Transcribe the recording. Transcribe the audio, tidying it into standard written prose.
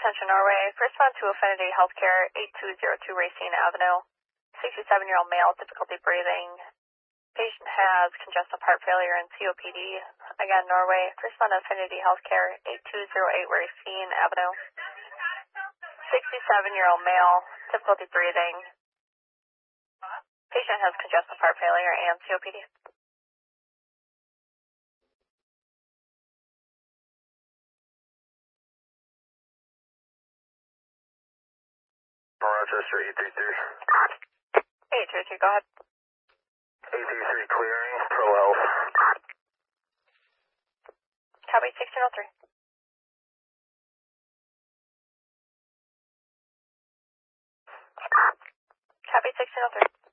Attention Norway. First one to Affinity Healthcare, 8202 Racine Avenue. 67-year-old male, difficulty breathing. Patient has congestive heart failure and COPD. Again, Norway. First one to Affinity Healthcare, 8208 Racine Avenue. 67-year-old male, difficulty breathing. Patient has congestive heart failure and COPD. Rochester 833. 833, go ahead. 833 clearing, Pro Health. Copy 1603. Copy 1603.